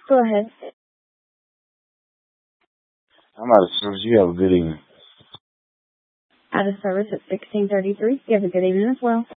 Go ahead. I'm out of service. You have a good evening. Out of service at 1633. You have a good evening as well.